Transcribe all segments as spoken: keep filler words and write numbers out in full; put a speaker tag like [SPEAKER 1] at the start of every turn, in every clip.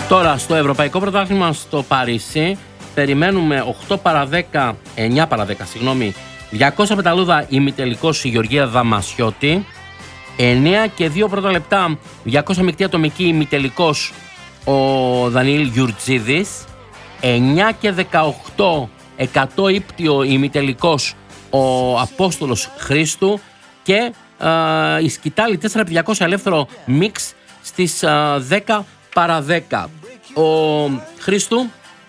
[SPEAKER 1] Τώρα στο Ευρωπαϊκό Πρωτάθλημα στο Παρίσι περιμένουμε οκτώ παρά δέκα, εννιά παρά δέκα, συγγνώμη, διακόσια πεταλούδα ημιτελικός η Γεωργία Δαμασιώτη, εννιά και δύο πρώτα λεπτά διακόσια μεικτή ατομική ημιτελικός ο Δανιήλ Γιουρτζίδης, εννιά και δεκαοκτώ εκατό ύπτιο ημιτελικός ο Απόστολος Χρήστου και α, η σκητάλη τέσσερα επί διακόσια ελεύθερο μίξ στις α, δέκα παρά δέκα. Ο Χρήστου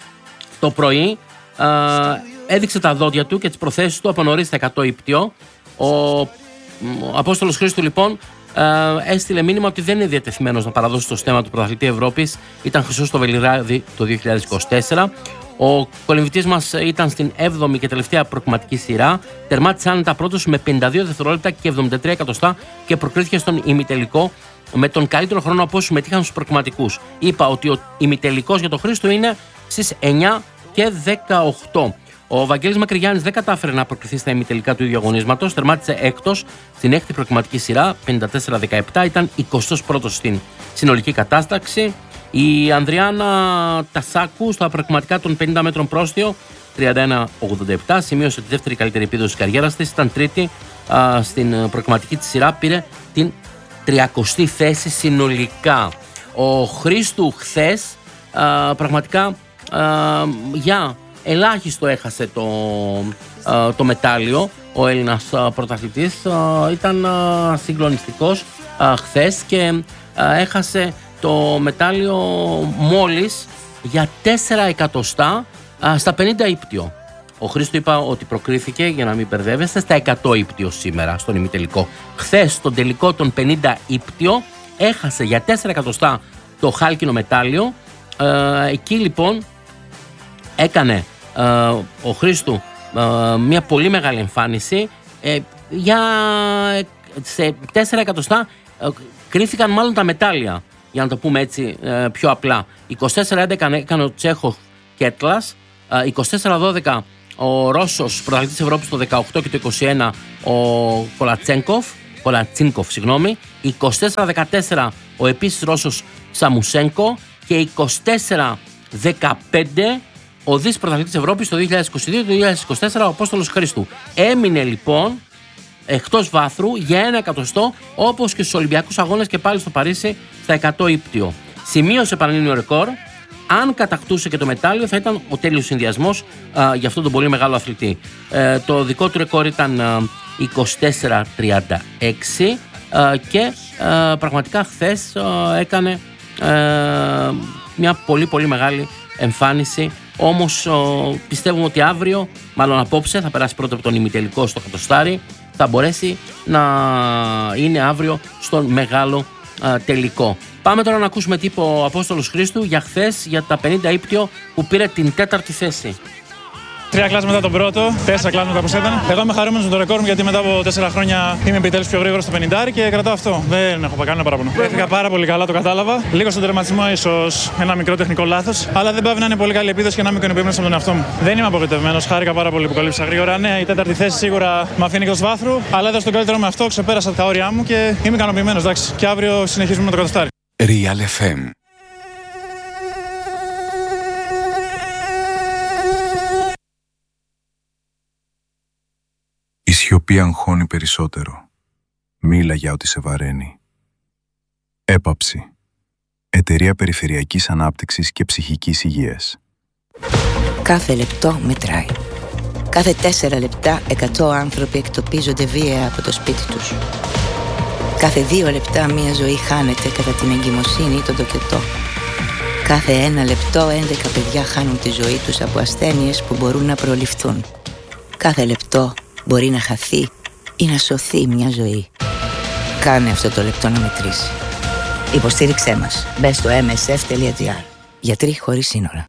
[SPEAKER 1] το πρωί α, έδειξε τα δόντια του και τις προθέσεις του από νωρίς στα εκατό ύπτιο. Ο, ο Απόστολος Χρήστου λοιπόν α, έστειλε μήνυμα ότι δεν είναι διατεθειμένος να παραδώσει το στέμμα του πρωταθλητή Ευρώπης. Ήταν χρυσός στο Βελιγράδι το δύο χιλιάδες είκοσι τέσσερα. Ο κολυμβητής μας ήταν στην έβδομη και τελευταία προκριματική σειρά. Τερμάτισε άνετα πρώτος με πενήντα δύο δευτερόλεπτα και εβδομήντα τρία εκατοστά και προκρίθηκε στον ημιτελικό με τον καλύτερο χρόνο από όσους συμμετείχαν στους προκριματικούς. Είπα ότι ο ημιτελικός για τον Χρήστο είναι στις εννιά και δεκαοκτώ. Ο Βαγγέλης Μακρυγιάννης δεν κατάφερε να προκριθεί στα ημιτελικά του ίδιου αγωνίσματος. Τερμάτισε έκτος στην έκτη προκριματική σειρά, πενήντα τέσσερα δεκαεπτά. Ήταν εικοστός πρώτος στην συνολική κατάσταξη. Η Ανδριάννα Τασάκου στα προκριματικά των πενήντα μέτρων πρόστιο, τριάντα ένα ογδόντα επτά, σημείωσε τη δεύτερη καλύτερη επίδοση της καριέρας της. Ήταν τρίτη α, στην προκριματική της σειρά, πήρε την τριακοστή θέση συνολικά. Ο Χρήστου χθες α, πραγματικά α, για ελάχιστο έχασε το, α, το μετάλλιο. Ο Έλληνας α, πρωταθλητής α, ήταν α, συγκλονιστικός α, χθες και α, έχασε το μετάλλιο μόλις για τέσσερα εκατοστά α, στα πενήντα ύπτιο. Ο Χρήστο είπα ότι προκρίθηκε, για να μην μπερδεύεστε, στα εκατό ύπτιο σήμερα στον ημιτελικό. Χθες στον τελικό των πενήντα ύπτιο έχασε για τέσσερα εκατοστά το χάλκινο μετάλλιο. Ε, εκεί λοιπόν έκανε ε, ο Χρήστο ε, μια πολύ μεγάλη εμφάνιση. Ε, για σε τέσσερα εκατοστά ε, κρίθηκαν μάλλον τα μετάλλια, για να το πούμε έτσι ε, πιο απλά. είκοσι τέσσερα έντεκα έκανε ο Τσέχος Κέτλας, ε, είκοσι τέσσερα δώδεκα ο Ρώσος πρωταθλητής Ευρώπης το δεκαοκτώ και το είκοσι ένα ο Κολατσένκοφ, Κολατσίνκοφ, συγγνώμη, είκοσι τέσσερα δεκατέσσερα ο επίσης Ρώσος Σαμουσένκο και είκοσι τέσσερα δεκαπέντε ο δις πρωταθλητής Ευρώπης το δύο χιλιάδες είκοσι δύο και το δύο χιλιάδες είκοσι τέσσερα ο Απόστολος Χρήστου. Έμεινε λοιπόν εκτός βάθρου για ένα εκατοστό, όπως και στους Ολυμπιακούς Αγώνες και πάλι στο Παρίσι στα εκατό ύπτιο. Σημείωσε πανελλήνιο ρεκόρ. Αν κατακτούσε και το μετάλλιο θα ήταν ο τέλειος συνδυασμός α, για αυτόν τον πολύ μεγάλο αθλητή. Ε, το δικό του ρεκόρ ήταν α, είκοσι τέσσερα τριάντα έξι α, και α, πραγματικά χθες α, έκανε α, μια πολύ πολύ μεγάλη εμφάνιση. Όμως α, πιστεύουμε ότι αύριο, μάλλον απόψε, θα περάσει πρώτα από τον ημιτελικό στο κατοστάρι, θα μπορέσει να είναι αύριο στον μεγάλο α, τελικό. Πάμε τώρα να ακούσουμε τι είπε ο Απόστολος Χρήστου για χθες, για τα πενήντα ύπτιο που πήρε την τέταρτη θέση.
[SPEAKER 2] Τρία κλάσ μετά τον πρώτο, τέσσερα κλάσ μετά που ήταν. Εγώ είμαι χαρούμενος με το ρεκόρ μου γιατί μετά από τέσσερα χρόνια είμαι επιτέλους πιο γρήγορο στο πενήντα και κρατάω αυτό. Δεν έχω κανένα παράπονο. Έφυγα πάρα πολύ καλά, το κατάλαβα. Λίγο στον τερματισμό, ίσως ένα μικρό τεχνικό λάθος. Αλλά δεν πάβει να είναι πολύ καλή επίδοση και να μην ικανοποιημένος από τον εαυτό μου. Δεν είμαι απογοητευμένος, χάρηκα πάρα πολύ που κολύψα γρήγορα. Ναι, η τέταρτη θέση σίγουρα με αφήνει εκτός βάθρου, αλλά έδωσα τον καλύτερο με αυτό, ξεπέρασα τα όρια μου και είμαι ικανοποιημένος. Εντάξει, και αύριο συνεχίζουμε με το κατοστάρι.
[SPEAKER 3] Real εφ εμ. Η σιωπή αγχώνει περισσότερο. Μίλα για ό,τι σε βαραίνει. Έπαψη. Εταιρεία Περιφερειακής Ανάπτυξης και Ψυχικής Υγείας.
[SPEAKER 4] Κάθε λεπτό μετράει. Κάθε τέσσερα λεπτά εκατό άνθρωποι εκτοπίζονται βία από το σπίτι τους. Κάθε δύο λεπτά μία ζωή χάνεται κατά την εγκυμοσύνη ή τον τοκετό. Κάθε ένα λεπτό έντεκα παιδιά χάνουν τη ζωή τους από ασθένειες που μπορούν να προληφθούν. Κάθε λεπτό μπορεί να χαθεί ή να σωθεί μια ζωή. Κάνε αυτό το λεπτό να μετρήσει. Υποστήριξέ μας. Μπες στο εμ ες εφ τελεία τζι άρ. Γιατροί χωρίς σύνορα.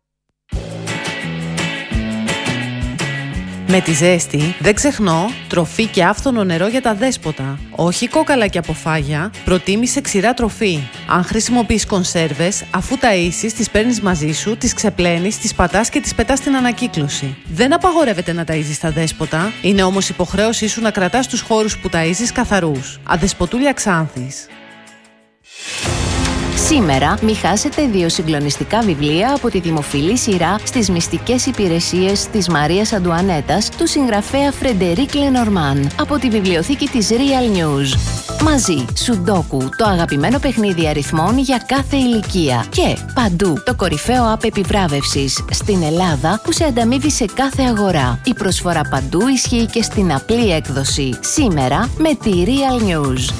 [SPEAKER 5] Με τη ζέστη, δεν ξεχνώ, τροφή και άφθονο νερό για τα δέσποτα. Όχι κόκαλα και αποφάγια, προτίμησε ξηρά τροφή. Αν χρησιμοποιείς κονσέρβες, αφού ταΐσεις, τις παίρνεις μαζί σου, τις ξεπλένεις, τις πατάς και τις πετάς στην ανακύκλωση. Δεν απαγορεύεται να ταΐζεις τα δέσποτα, είναι όμως υποχρέωσή σου να κρατάς τους χώρους που ταΐζεις καθαρούς. Αδεσποτούλια Ξάνθης.
[SPEAKER 6] Σήμερα μη χάσετε δύο συγκλονιστικά βιβλία από τη δημοφιλή σειρά «Στις μυστικές υπηρεσίες της Μαρίας Αντουανέτας» του συγγραφέα Φρεντερίκ Λενορμάν από τη βιβλιοθήκη της Real News. Μαζί, Σουντόκου, το αγαπημένο παιχνίδι αριθμών για κάθε ηλικία. Και Παντού, το κορυφαίο app επιβράβευσης στην Ελλάδα που σε ανταμείβει σε κάθε αγορά. Η προσφορά Παντού ισχύει και στην απλή έκδοση. Σήμερα με τη Real News.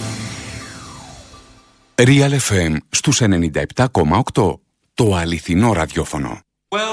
[SPEAKER 7] Real εφ εμ στους ενενήντα επτά κόμμα οκτώ. Το αληθινό ραδιόφωνο.